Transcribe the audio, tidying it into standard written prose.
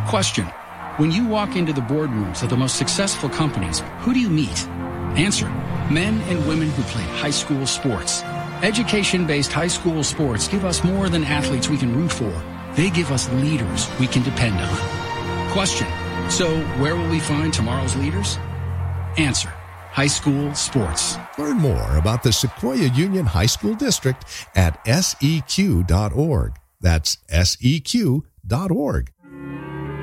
Question. When you walk into the boardrooms of the most successful companies, who do you meet? Answer. Men and women who played high school sports. Education-based high school sports give us more than athletes we can root for. They give us leaders we can depend on. Question. So where will we find tomorrow's leaders? Answer. High school sports. Learn more about the Sequoia Union High School District at seq.org. That's seq.org.